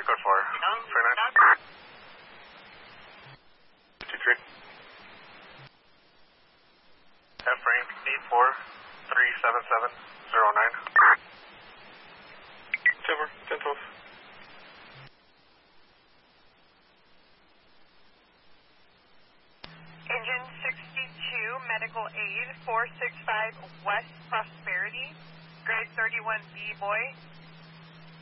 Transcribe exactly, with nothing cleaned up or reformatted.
code four. three nine. two three. F rank eight four three seven seven zero nine. Silver, ten twelve. Engine sixty-two, medical aid, four six five West Prosperity, grade thirty-one B, boy.